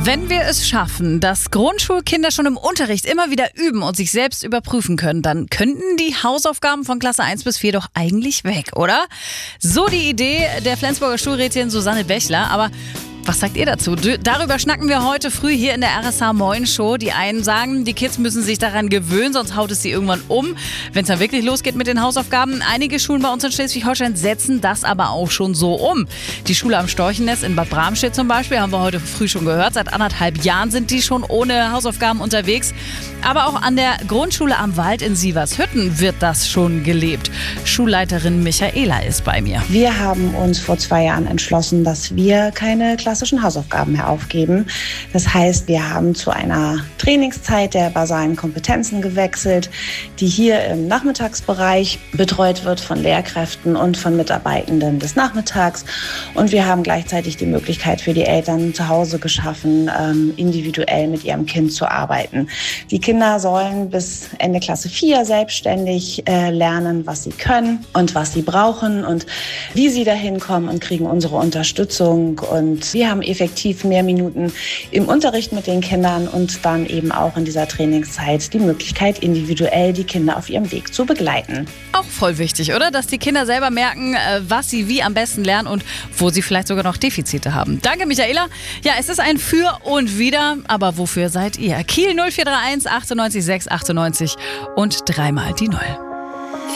Wenn wir es schaffen, dass Grundschulkinder schon im Unterricht immer wieder üben und sich selbst überprüfen können, dann könnten die Hausaufgaben von Klasse 1 bis 4 doch eigentlich weg, oder? So die Idee der Flensburger Schulrätin Susanne Bechler, aber was sagt ihr dazu? Darüber schnacken wir heute früh hier in der RSH Moin Show. Die einen sagen, die Kids müssen sich daran gewöhnen, sonst haut es sie irgendwann um, wenn es dann wirklich losgeht mit den Hausaufgaben. Einige Schulen bei uns in Schleswig-Holstein setzen das aber auch schon so um. Die Schule am Storchennest in Bad Bramstedt zum Beispiel, haben wir heute früh schon gehört. Seit 1,5 Jahren sind die schon ohne Hausaufgaben unterwegs. Aber auch an der Grundschule am Wald in Sievershütten wird das schon gelebt. Schulleiterin Michaela ist bei mir. Wir haben uns vor 2 Jahren entschlossen, dass wir keine klassischen Hausaufgaben mehr aufgeben. Das heißt, wir haben zu einer Trainingszeit der basalen Kompetenzen gewechselt, die hier im Nachmittagsbereich betreut wird von Lehrkräften und von Mitarbeitenden des Nachmittags. Und wir haben gleichzeitig die Möglichkeit für die Eltern zu Hause geschaffen, individuell mit ihrem Kind zu arbeiten. Die Kinder sollen bis Ende Klasse 4 selbstständig lernen, was sie können und was sie brauchen und wie sie dahin kommen und kriegen unsere Unterstützung. Und wir haben effektiv mehr Minuten im Unterricht mit den Kindern und dann eben auch in dieser Trainingszeit die Möglichkeit, individuell die Kinder auf ihrem Weg zu begleiten. Auch voll wichtig, oder? Dass die Kinder selber merken, was sie wie am besten lernen und wo sie vielleicht sogar noch Defizite haben. Danke, Michaela. Ja, es ist ein Für und Wider, aber wofür seid ihr? Kiel 0431 98 6 98 und dreimal die 0.